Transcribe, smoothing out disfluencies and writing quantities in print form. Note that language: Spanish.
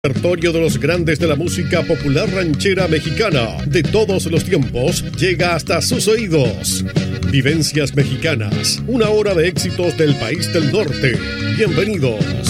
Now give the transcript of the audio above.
repertorio de los grandes de la música popular ranchera mexicana de todos los tiempos llega hasta sus oídos. Vivencias Mexicanas, una hora de éxitos del país del norte. Bienvenidos.